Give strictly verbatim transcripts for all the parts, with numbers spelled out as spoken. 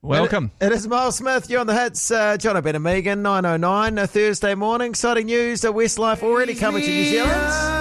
Welcome. It, it is Miles Smith. You're on the hits. Uh, John O'Brien and Megan, nine oh nine, a Thursday morning. Exciting news. Uh, Westlife already coming to New Zealand.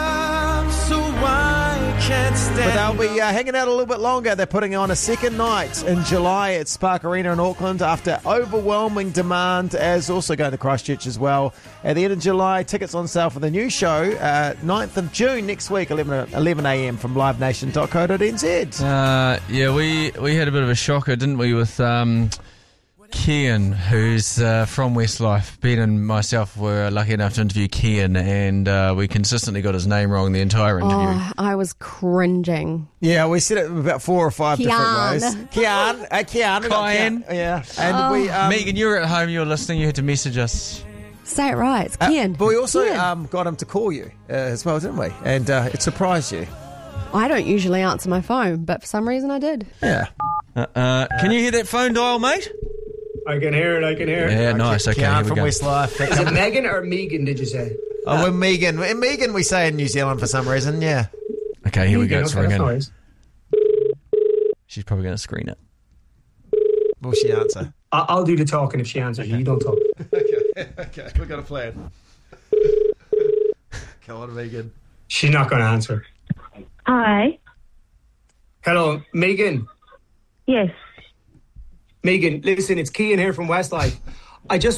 But they'll be uh, hanging out a little bit longer. They're putting on a second night in July at Spark Arena in Auckland after overwhelming demand, as also going to Christchurch as well. At the end of July, tickets on sale for the new show, uh, ninth of June next week, eleven a.m. from live nation dot co dot n z. Uh, yeah, we, we had a bit of a shocker, didn't we, with um, Kian, who's uh, from Westlife. Ben and myself were lucky enough to interview Kian, and uh, we consistently got his name wrong the entire interview. Oh, I was cringing. Yeah, we said it about four or five Kian. different ways. Kian, uh, Kian, we got Kian. Kian. Yeah, and Oh. we. Um, Megan, you were at home, you were listening, you had to message us. Say it right. It's uh, Kian. but we also Kian. um, got him to call you uh, as well, didn't we? And uh, it surprised you. I don't usually answer my phone, but for some reason I did. Yeah. Uh, uh, can you hear that phone dial, mate? I can hear it, I can hear it. Yeah, nice. Okay, Kian here we from go. Westlife. Is it Megan or Megan, did you say? Oh, we're Megan. In Megan, we say in New Zealand for some reason, yeah. Okay, here we go. Megan, It's okay, that's ringing. nice. She's probably going to screen it. Will she answer? I- I'll do the talking if she answers you. You don't talk. Okay, okay, we've got a plan. Come on, Megan. She's not going to answer. Hi. Hello, Megan. Yes. Megan, listen, it's Kian here from Westlife. I just